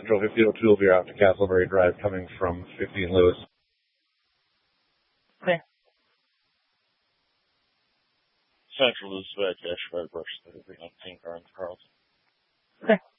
Central 5002 will be out to Castleberry Drive coming from 15 Lewis. Okay. Central Lewis, back, Ash, Red Brush, 3319, Carlton. Okay.